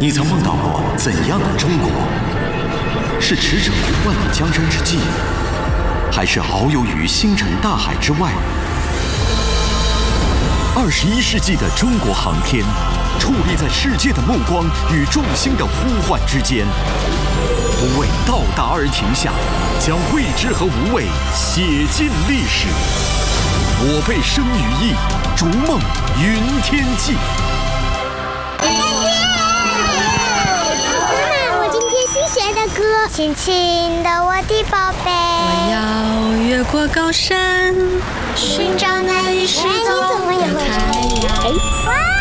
你曾梦到过怎样的中国？是驰骋于万里江山之际，还是遨游于星辰大海之外？21世纪的中国航天，矗立在世界的目光与众星的呼唤之间，不为到达而停下，将未知和无畏写进历史。我辈生于意，逐梦云天际。 学的歌，轻轻的我的宝贝， 我要越过高山，寻找那一失踪的太阳。